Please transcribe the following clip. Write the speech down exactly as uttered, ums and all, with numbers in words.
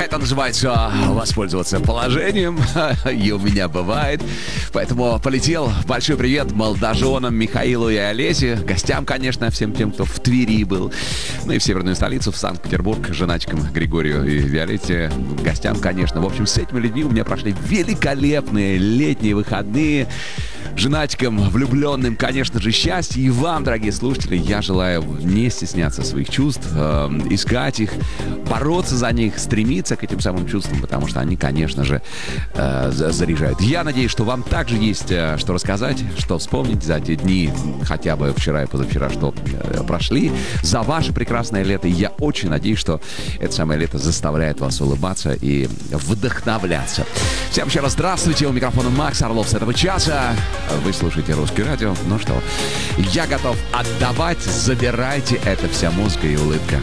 Это называется воспользоваться положением. И у меня бывает. Поэтому полетел. Большой привет молодоженам Михаилу и Олесе. Гостям, конечно, всем тем, кто в Твери был. Ну и в северную столицу, в Санкт-Петербург. Женачкам Григорию и Виолетте. Гостям, конечно. В общем, с этими людьми у меня прошли великолепные летние выходные. Женатикам, влюбленным, конечно же, счастья. И вам, дорогие слушатели, я желаю не стесняться своих чувств, э, искать их, бороться за них, стремиться к этим самым чувствам, потому что они, конечно же, э, заряжают. Я надеюсь, что вам также есть э, что рассказать, что вспомнить за те дни, хотя бы вчера и позавчера, что э, прошли, за ваше прекрасное лето. И я очень надеюсь, что это самое лето заставляет вас улыбаться и вдохновляться. Всем еще раз здравствуйте. У микрофона Макс Орлов с этого часа. Вы слушаете Русское радио. Ну что, я готов отдавать. Забирайте. Это вся музыка и улыбка.